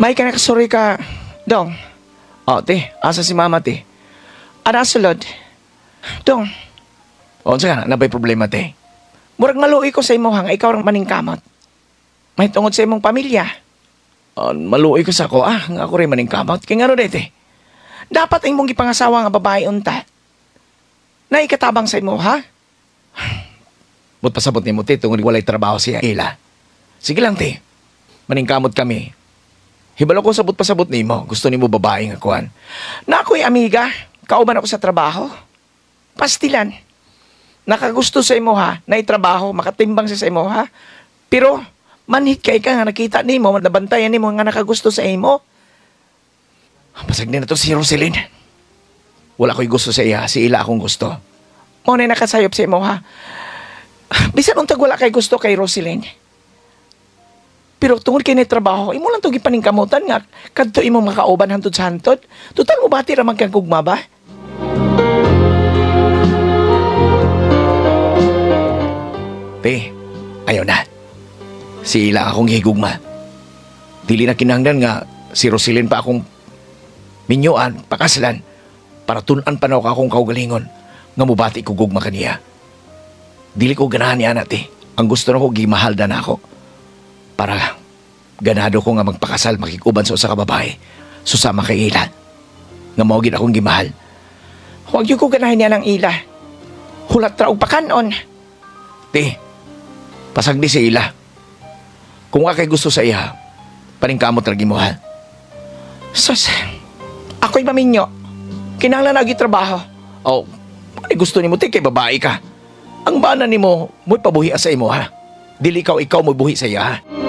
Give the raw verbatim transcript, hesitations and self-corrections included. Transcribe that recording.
May ka nakasuri ka, Dong. O, te, asa si mama, te? Ana sulod. Dong. O, saka na, nabay problema, te. Murag maluoy ko sa imo hang, ikaw rang maningkamot. May tungod sa imong pamilya. O, maluoy ko sa ko, ah, nga ako rin maningkamot. Kaya nga ro, te. Dapat ang mong ipangasawa nga babae unta. Na ikatabang sa imo, ha? But pasabot ni mo, te, tungod walay trabaho siya, Ila. Sige lang, te. Maningkamot kami. Hibalo ko sabot-pasabot ni mo. Gusto ni mo babae nga kuhan. Na ako'y amiga. Kauban ako sa trabaho. Pastilan. Nakagusto sa imo ha. Na itrabaho. Makatimbang siya sa imo ha. Pero, manhit kay ka nga nakita ni mo. Nabantayan ni mo nga nakagusto sa imo. Pasag na to si Roselyn. Wala ko'y gusto sa iya. Si Ila akong gusto. Mo na nakasayop sa imo ha. Bisan untag wala kay gusto kay Roselyn. Pero tungod kay ni trabaho, imo lang to gipaningkamutan nga kadto imo makauban hantod sa hantod. Tutal mo bati ra man kang gugma ba? Te, ayaw na. Si Ila akong higugma. Dili na kinahanglan nga si Roselyn pa akong minyuan, pakaslan, para tunan pa na ako akong kaugalingon nga mubati ko gugma kaniya. Dili ko ganahan niya na, te. Ang gusto na ko, gimahal na ako. Para ganado ko nga magpakasal makikuban sa usa ka babae susama kay Ila nga mao gid akong gimahal. Huwag yung ko ganahin niya ng Ila. Hulat ra og pakanon. Ti, pasag di si Ila. Kung wa kay gusto sa iya, paningkamot ra gimo ha. Sus, ako'y maminyo. Kinahanglan na trabaho. Oh, ay gusto nimo ti kay babae ka. Ang bana nimo mo'y pabuhi sa imo ha. Dili ikaw ikaw mo buhi sa iya ha.